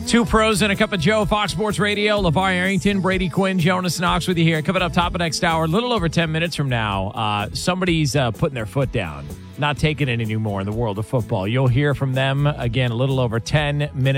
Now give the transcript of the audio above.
Two pros and a cup of Joe, Fox Sports Radio. LeVar Arrington, Brady Quinn, Jonas Knox with you here. Coming up top of next hour, a little over 10 minutes from now, somebody's putting their foot down, not taking it anymore in the world of football. You'll hear from them again a little over 10 minutes.